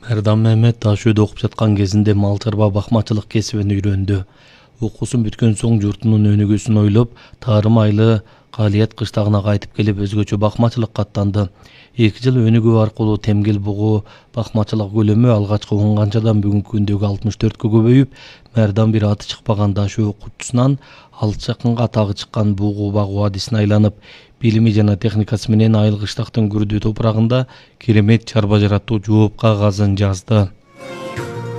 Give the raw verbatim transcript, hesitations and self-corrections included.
Мәрдан Мehmet Таш үйдө окуп жаткан кезинде мал чарба бакмачылык кесибин үйрөндү. Окуусун бүткөн соң журтунун өнүгүүсүн ойлоп, Тарым айлы Калият кыштагына кайтып келип өзгөчө бакмачылыкка аттанды. эки жыл өнүгүү аркылуу темгил бугуу бакмачылык көлөмү алгачкы он канчадан бүгүнкү күндөгү алтымыш төрткө көбөйүп, Мәрдан бир аты чыкпаган Таш үй окуучусунан алыс жакынга атагы чыккан бугуу багуу адисине айланып, билими жана техникасы менен Айыл кыштактын күрдүү топурагында керемет чарба жаратуу жооп кагазын жазды.